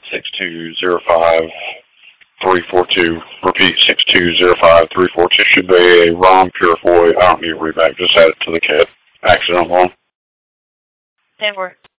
6205-342. Repeat, 6205-342. Should be a ROM Purifoy. I don't need a reback. Just add it to the kit. Accident one. 10-4.